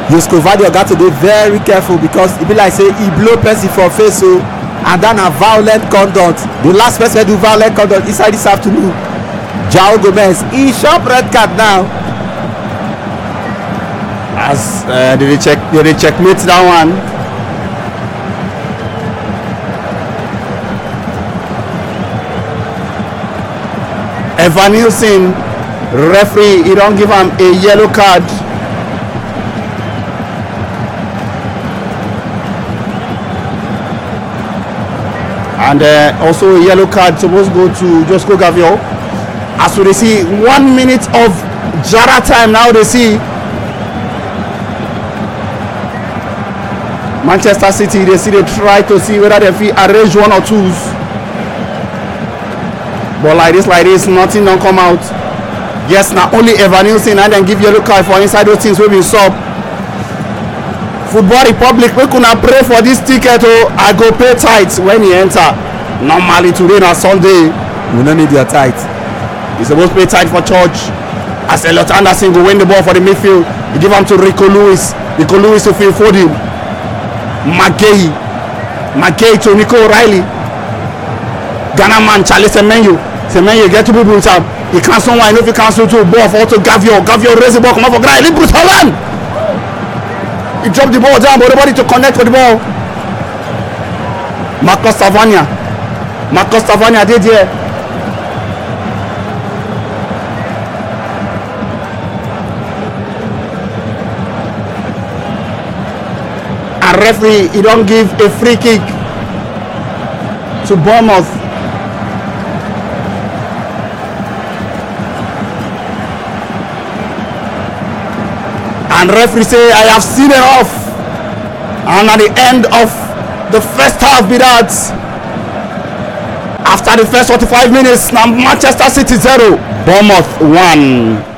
Yusuf got to be very careful because e be like say e blow person for face o, and that na violent conduct. The last person do violent conduct inside this afternoon, João Gomes, e chop red card now. As they checkmate that one. Evanilson, referee, he don't give him a yellow card. And also a yellow card supposed to go to Josko Gavio. As we see 1 minute of Jara time now, they see Manchester City, they try to see whether they feel arrange one or twos. But like this, nothing don't come out. Yes, now only Evanilson and then give yellow card for inside those things we been sub. Football Republic, we could not pray for this ticket. Oh, I go pay tight when he enter. Normally today na Sunday, we no need your tight. You supposed to pay tight for church. As Elliot Anderson go win the ball for the midfield, he give him to Rico Lewis. Rico Lewis to Phil Foden. McGay to Nico O'Reilly. Ghana man Charlie Semenyo get two people with him. He cancel one, if he cancel two, ball for to Gavio raise the ball, come up for Gray, Bruce Holland. He dropped the ball down, but nobody to connect with the ball. Marcos Tavernier did here. And referee, he don't give a free kick to Bournemouth. And referee say, I have seen enough. And at the end of the first half, be that after the first 45 minutes, now Manchester City 0, Bournemouth 1.